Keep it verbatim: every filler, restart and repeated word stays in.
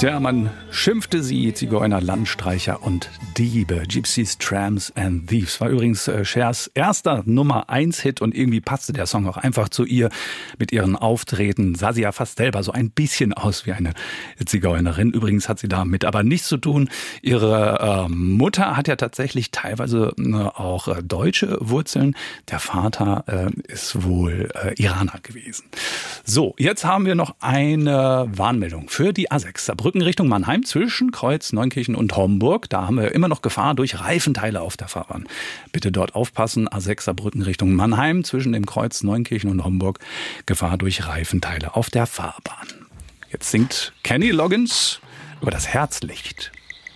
Tja, man schimpfte sie, Zigeuner, Landstreicher und Diebe. Gypsies, Tramps and Thieves war übrigens äh, Chers erster Nummer eins Hit und irgendwie passte der Song auch einfach zu ihr. Mit ihren Auftreten sah sie ja fast selber so ein bisschen aus wie eine Zigeunerin. Übrigens hat sie damit aber nichts zu tun. Ihre äh, Mutter hat ja tatsächlich teilweise äh, auch äh, deutsche Wurzeln. Der Vater äh, ist wohl äh, Iraner gewesen. So, jetzt haben wir noch eine Warnmeldung für die A sechs. Saarbrücken Richtung Mannheim zwischen Kreuz, Neunkirchen und Homburg. Da haben wir immer noch Gefahr durch Reifenteile auf der Fahrbahn. Bitte dort aufpassen. A sechs Saarbrücken Richtung Mannheim zwischen dem Kreuz, Neunkirchen und Homburg. Gefahr durch Reifenteile auf der Fahrbahn. Jetzt singt Kenny Loggins über das Herzlicht.